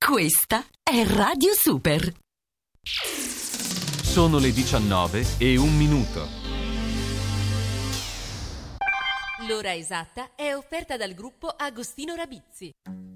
Questa è Radio Super. Sono le 19:01. L'ora esatta è offerta dal gruppo Agostino Rabizzi.